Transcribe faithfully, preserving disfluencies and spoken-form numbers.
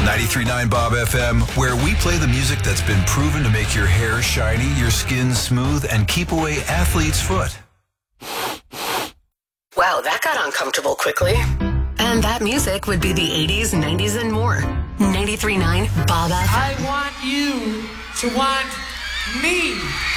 ninety-three point nine Bob F M, where we play the music that's been proven to make your hair shiny, your skin smooth, and keep away athlete's foot. Wow, that got uncomfortable quickly. And that music would be the eighties, nineties, and more. ninety-three point nine Bob F M. I want you to want me.